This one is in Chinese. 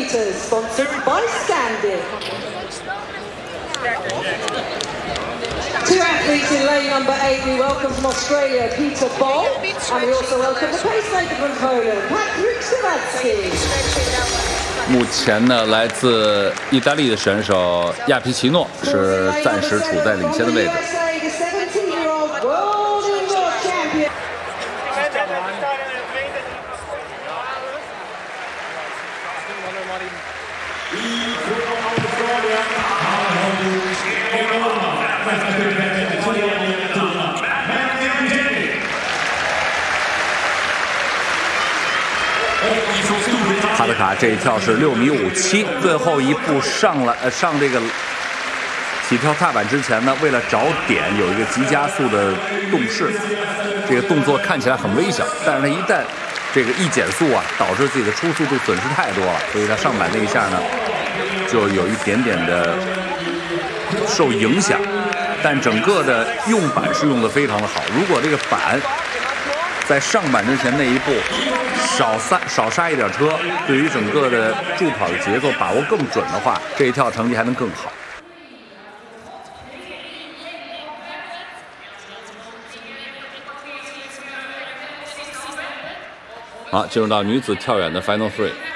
meters, sponsored by Scandic. Two athletes in lane number 8. We welcome from Australia, Peter Boll, and we also welcome the pacemaker from Poland, Patrick Szymanski. 目前呢，来自意大利的选手亚皮奇诺是暂时处在领先的位置。 哈德卡这一跳是6.57米，最后一步上这个起跳踏板之前呢，为了找点有一个急加速的动势，这个动作看起来很微小，但是他一旦这个一减速啊，导致自己的初速度损失太多了，所以他上板那一下呢，就有一点点的受影响。但整个的用板是用的非常的好，如果这个板在上板之前那一步少刹一点车，对于整个的助跑的节奏把握更准的话，这一跳成绩还能更好。好，进入到女子跳远的 Final 3。